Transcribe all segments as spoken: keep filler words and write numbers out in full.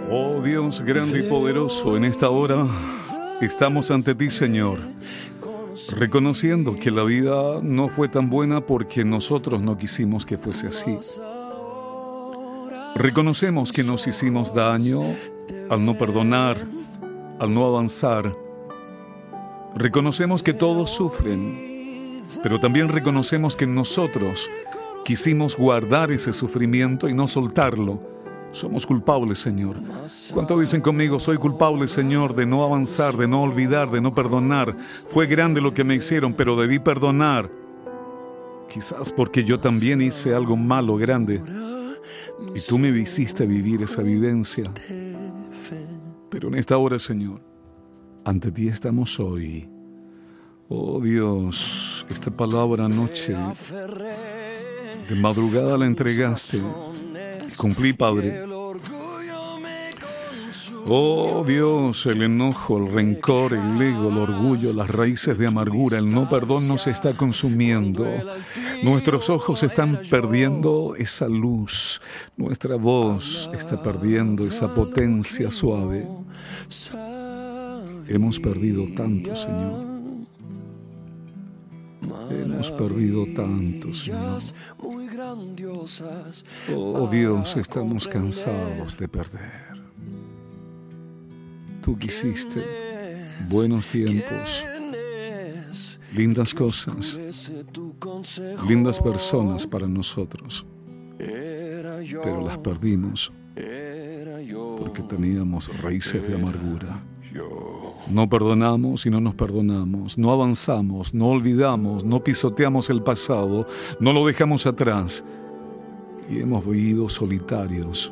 Oh Dios grande y poderoso, en esta hora estamos ante ti, Señor, reconociendo que la vida no fue tan buena porque nosotros no quisimos que fuese así. Reconocemos que nos hicimos daño al no perdonar, al no avanzar. Reconocemos que todos sufren, pero también reconocemos que nosotros quisimos guardar ese sufrimiento y no soltarlo. Somos culpables, Señor. ¿Cuánto dicen conmigo? Soy culpable, Señor, de no avanzar, de no olvidar, de no perdonar. Fue grande lo que me hicieron, pero debí perdonar. Quizás porque yo también hice algo malo, grande, y tú me hiciste vivir esa vivencia. Pero en esta hora, Señor, ante ti estamos hoy. Oh Dios, esta palabra anoche, de madrugada la entregaste. Cumplí, Padre. Oh Dios, el enojo, el rencor, el ego, el orgullo, las raíces de amargura, el no perdón nos está consumiendo. Nuestros ojos están perdiendo esa luz. Nuestra voz está perdiendo esa potencia suave. Hemos perdido tanto, Señor. Hemos perdido tanto, Señor. Oh Dios, estamos cansados de perder. Tú quisiste buenos tiempos, lindas cosas, lindas personas para nosotros, pero las perdimos porque teníamos raíces de amargura. No perdonamos y no nos perdonamos, no avanzamos, no olvidamos, no pisoteamos el pasado, no lo dejamos atrás y hemos vivido solitarios.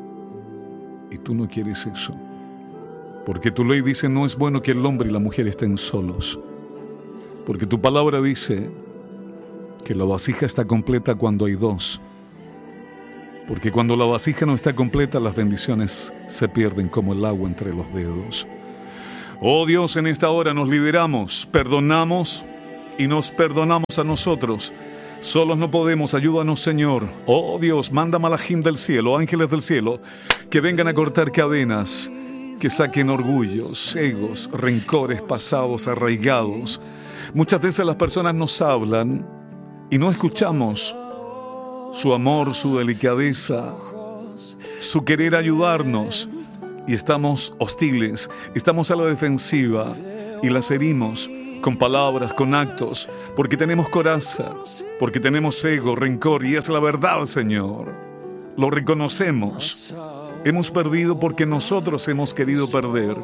Y tú no quieres eso, porque tu ley dice no es bueno que el hombre y la mujer estén solos, porque tu palabra dice que la vasija está completa cuando hay dos, porque cuando la vasija no está completa las bendiciones se pierden como el agua entre los dedos. Oh Dios, en esta hora nos liberamos, perdonamos y nos perdonamos a nosotros. Solos no podemos, ayúdanos, Señor. Oh Dios, manda malajín del cielo, ángeles del cielo, que vengan a cortar cadenas, que saquen orgullos, egos, rencores pasados, arraigados. Muchas veces las personas nos hablan y no escuchamos su amor, su delicadeza, su querer ayudarnos. Y estamos hostiles, estamos a la defensiva y las herimos con palabras, con actos, porque tenemos coraza, porque tenemos ego, rencor, y es la verdad, Señor. Lo reconocemos. Hemos perdido porque nosotros hemos querido perder.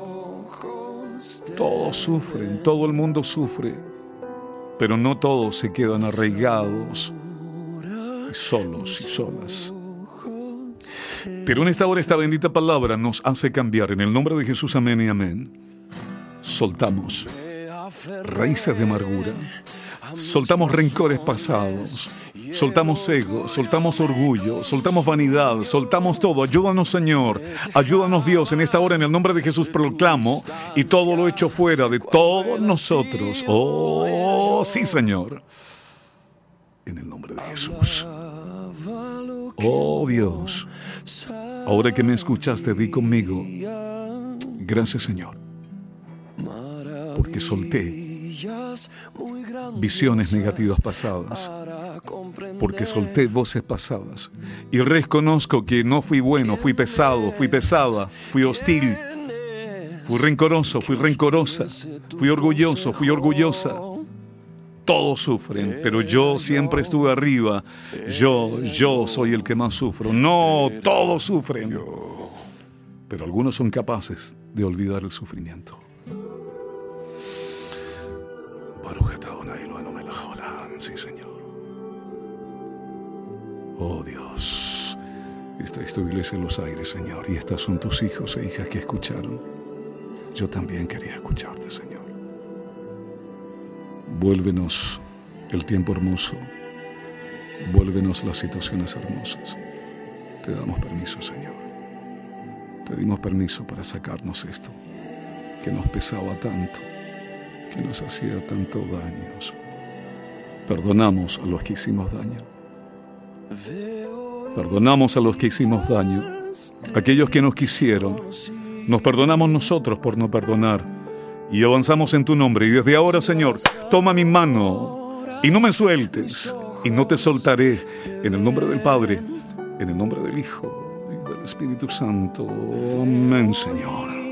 Todos sufren, todo el mundo sufre, pero no todos se quedan arraigados y solos y solas. Pero en esta hora esta bendita palabra nos hace cambiar. En el nombre de Jesús, amén y amén. Soltamos raíces de amargura, soltamos rencores pasados, soltamos ego, soltamos orgullo, soltamos vanidad, soltamos todo. Ayúdanos, Señor, ayúdanos, Dios. En esta hora, en el nombre de Jesús, proclamo y todo lo hecho fuera de todos nosotros. Oh, sí, Señor, en el nombre de Jesús. Oh Dios, ahora que me escuchaste, di conmigo, gracias, Señor, porque solté visiones negativas pasadas, porque solté voces pasadas y reconozco que no fui bueno, fui pesado, fui pesada, fui hostil, fui rencoroso, fui rencorosa, fui orgulloso, fui orgullosa. Todos sufren, pero yo siempre estuve arriba. Yo, yo soy el que más sufro. No, todos sufren. Pero algunos son capaces de olvidar el sufrimiento. Sí, Señor. Oh Dios, esta es tu iglesia en los aires, Señor, y estas son tus hijos e hijas que escucharon. Yo también quería escucharte, Señor. Vuélvenos el tiempo hermoso. Vuélvenos las situaciones hermosas. Te damos permiso, Señor. Te dimos permiso para sacarnos esto que nos pesaba tanto, que nos hacía tanto daño. Perdonamos a los que hicimos daño. Perdonamos a los que hicimos daño. Aquellos que nos quisieron, nos perdonamos nosotros por no perdonar y avanzamos en tu nombre. Y desde ahora, Señor, toma mi mano y no me sueltes y no te soltaré. En el nombre del Padre, en el nombre del Hijo y del Espíritu Santo. Amén, Señor.